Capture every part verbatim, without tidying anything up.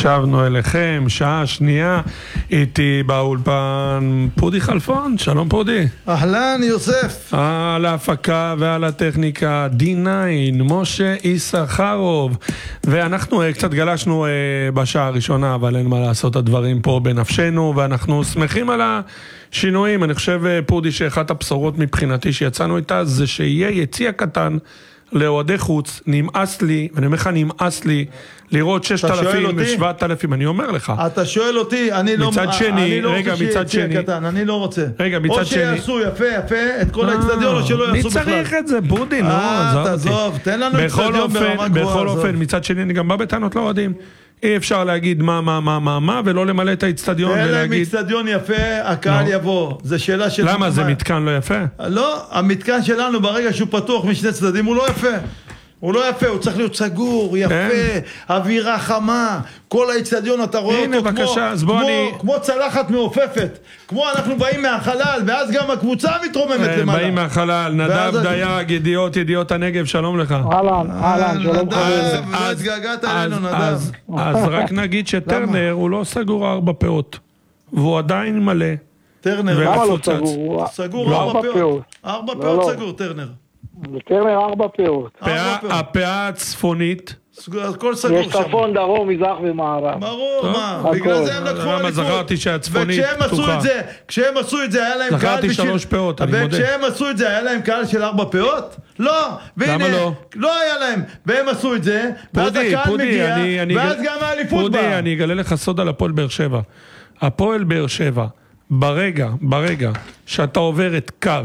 שבנו אליכם, שעה שנייה, איתי באולפן פודי חלפון, שלום פודי. אהלן יוסף. על ההפקה ועל הטכניקה די ניין, משה יששכרוב, ואנחנו קצת גלשנו בשעה הראשונה, אבל אין מה לעשות, הדברים פה בנפשנו, ואנחנו שמחים על השינויים. אני חושב פודי שאחת הבשורות מבחינתי שיצאנו איתה, זה שיהיה יציע קטן לאוהדי חוץ. נמאס לי, ואני אומר לך נמאס לי לראות ששת אלפים ושבעת אלפים, אני אומר לך. אתה שואל אותי, אני לא, מצד שני, אני לא רגע, רוצה מצד שיהיה שני, קטן, אני לא רוצה. רגע, מצד שני. או שיעשו יפה יפה את כל האצטדיון, או שלא יעשו בכלל. מי צריך את זה, בודי, נו, אה, תעזוב, תן לנו אצטדיון ברמה גבוהה. בכל אופן, מצד שני, אני גם בא בטענות לאוהדים. אי אפשר להגיד מה, מה, מה, מה, מה, ולא למלא את האצטדיון ולהגיד... תן להם אצטדיון יפה, הקהל יבוא. זה שאלה של... למה, זה מתקן לא יפה? לא, המתקן שלנו ברגע שהוא פתוח משני צדדים הוא לא יפה. הוא לא יפה, הוא צריך להיות סגור, יפה, אווירה חמה, כל האצטדיון אתה רואה אותו כמו צלחת מעופפת, כמו אנחנו באים מהחלל, ואז גם הקבוצה מתרוממת למעלה. באים מהחלל, נדב דייג, ידיעות, ידיעות הנגב, שלום לך. אהלן, אהלן, שלום לך. נדב, לא התגעגעת אלינו, נדב. אז רק נגיד שטרנר הוא לא סגור ארבע פאות, והוא עדיין מלא. טרנר, למה לא סגור? סגור ארבע פאות. ארבע פאות סגור, טרנר. טרנר ארבע פאות. הפאה הצפונית, הכל סגור שם. יש צפון, דרום, מזרח ומערב. ברור, מה? בגלל זה הם לקחו למה זכרתי שהצפונית פתוחה. וכשהם עשו את זה היה להם קהל... זכרתי שלוש פאות, אני מודה. וכשהם עשו את זה היה להם קהל של ארבע פאות? לא. למה לא? לא היה להם. והם עשו את זה, ואז הקהל מגיע, ואז גם האליפות באה. פודי, אני אגלה לך סוד על הפועל באר שבע. הפועל באר שבע, ברגע, ברגע שאתה עובר את קו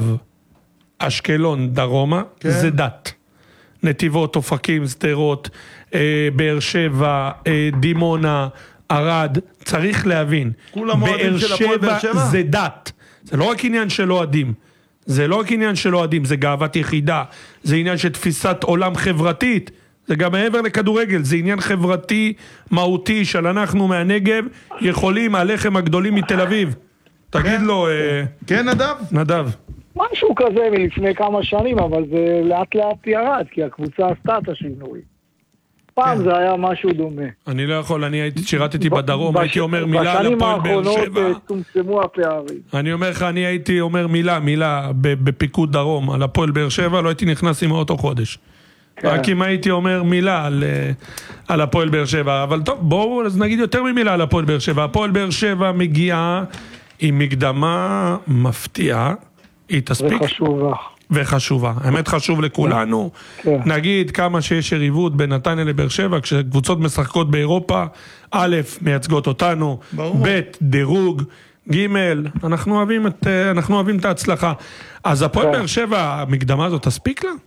אשקלון דרומה, כן. זה דת. נתיבות, אופקים, סדרות, אה, באר שבע, אה, דימונה, ערד, צריך להבין. באר שבע זה דת. זה לא רק עניין של אוהדים. זה לא רק עניין של אוהדים, זה גאוות יחידה. זה עניין של תפיסת עולם חברתית. זה גם מעבר לכדורגל, זה עניין חברתי מהותי של אנחנו מהנגב יכולים הלחם הגדולים מתל אביב. תגיד לו... אה, כן, נדב? נדב. משהו כזה מלפני כמה שנים, אבל זה לאט לאט ירד, כי הקבוצה עשתה את השינוי. פעם זה היה משהו דומה. אני לא יכול, אני הייתי שירתתי בדרום, הייתי אומר מילה על הפועל באר שבע. בשנים האחרונות צומצמו הפערים. אני אומר לך, אני הייתי אומר מילה, מילה בפיקוד דרום על הפועל באר שבע, לא הייתי נכנס עם אותו חודש. רק אם הייתי אומר מילה על הפועל באר שבע. אבל טוב, בואו נגיד יותר ממילה על הפועל באר שבע. הפועל באר שבע מגיעה עם מקדמה מפתיעה, היא תספיק. וחשובה. וחשובה. האמת חשוב לכולנו. כן. נגיד כמה שיש יריבות בין נתניה לבאר שבע, כשקבוצות משחקות באירופה, א', מייצגות אותנו, ב', דירוג, ג', אנחנו אוהבים את, אנחנו אוהבים את ההצלחה. אז הפועל כן. באר שבע, המקדמה הזאת תספיק לה?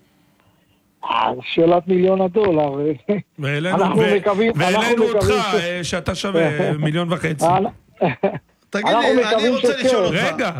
שאלת מיליון הדולר. ואלינו אותך, שאתה שווה מיליון וחצי. תגיד לי, אני רוצה לשאול אותך. רגע.